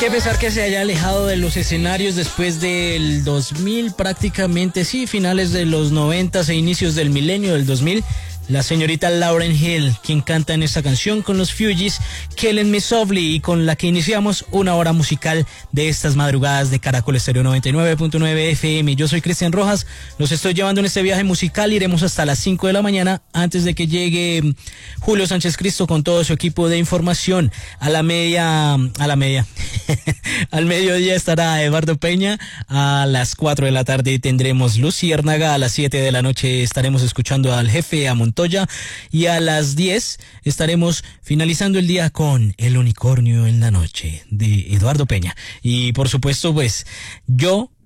Qué pesar que se haya alejado de los escenarios después del 2000, prácticamente, sí, finales de los 90 e inicios del milenio del 2000. La señorita Lauryn Hill, quien canta en esta canción con los Fugees, Killing Me Softly, y con la que iniciamos una hora musical de estas madrugadas de Caracol Estéreo 99.9 FM. Yo soy Cristian Rojas, los estoy llevando en este viaje musical. Iremos hasta las 5 de la mañana antes de que llegue Julio Sánchez Cristo con todo su equipo de información. Al mediodía estará Eduardo Peña. A las 4 de la tarde tendremos Luciérnaga. A las 7 de la noche estaremos escuchando al jefe, a Montoya, y a las 10 estaremos finalizando el día con El Unicornio en la Noche de Eduardo Peña. Y por supuesto, pues yo